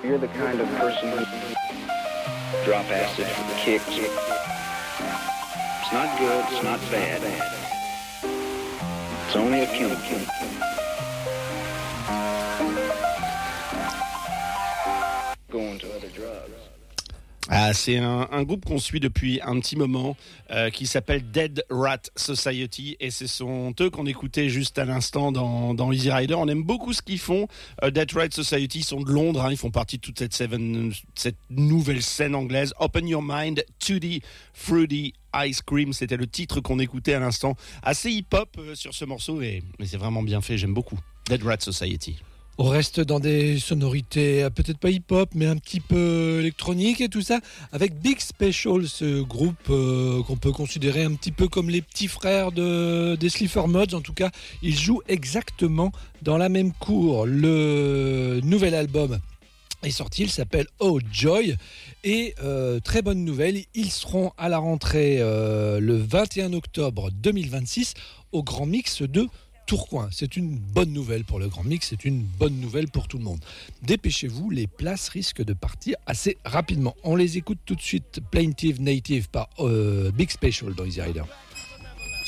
You're the kind of person who drop acid for the kicks. It's not good, it's not bad. It's only a chemical. Going to other drugs. Ah, c'est un groupe qu'on suit depuis un petit moment qui s'appelle Dead Rat Society et ce sont eux qu'on écoutait juste à l'instant dans Easy Rider. On aime beaucoup ce qu'ils font. Dead Rat Society, ils sont de Londres, ils font partie de toute cette nouvelle scène anglaise. Open Your Mind, Tutti Fruity Ice Cream, c'était le titre qu'on écoutait à l'instant. Assez hip-hop sur ce morceau, mais c'est vraiment bien fait, j'aime beaucoup. Dead Rat Society. On reste dans des sonorités peut-être pas hip-hop, mais un petit peu électronique et tout ça, avec Big Special, ce groupe qu'on peut considérer un petit peu comme les petits frères des Sleeper Mods. En tout cas, ils jouent exactement dans la même cour. Le nouvel album est sorti, il s'appelle Oh Joy et très bonne nouvelle, ils seront à la rentrée le 21 octobre 2026 au Grand Mix de Tourcoing. C'est une bonne nouvelle pour le Grand Mix, c'est une bonne nouvelle pour tout le monde. Dépêchez-vous, les places risquent de partir assez rapidement. On les écoute tout de suite, Plaintive Native par Big Special dans Easy Rider.